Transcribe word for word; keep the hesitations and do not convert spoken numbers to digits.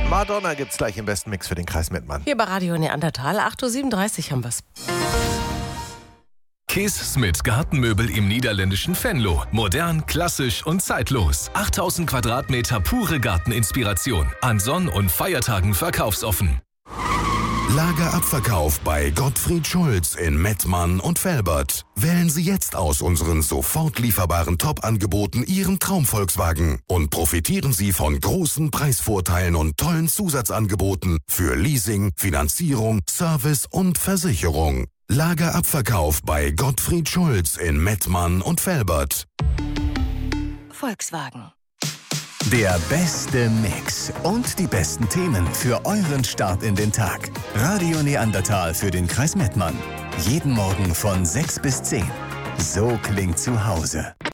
Madonna gibt's gleich im besten Mix für den Kreis Mettmann. Hier bei Radio Neandertal, acht Uhr siebenunddreißig haben wir's. Kees Smit Gartenmöbel im niederländischen Venlo. Modern, klassisch und zeitlos. achttausend Quadratmeter pure Garteninspiration. An Sonn- und Feiertagen verkaufsoffen. Lagerabverkauf bei Gottfried Schulz in Mettmann und Velbert. Wählen Sie jetzt aus unseren sofort lieferbaren Top-Angeboten Ihren Traum-Volkswagen und profitieren Sie von großen Preisvorteilen und tollen Zusatzangeboten für Leasing, Finanzierung, Service und Versicherung. Lagerabverkauf bei Gottfried Schulz in Mettmann und Velbert. Volkswagen. Der beste Mix und die besten Themen für euren Start in den Tag. Radio Neandertal für den Kreis Mettmann. Jeden Morgen von sechs bis zehn. So klingt zu Hause.